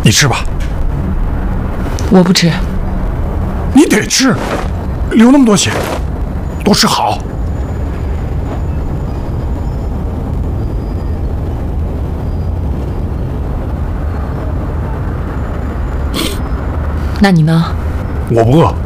你吃吧。 我不吃。 你得吃，流那么多血，多吃好。 那你呢？ 我不饿。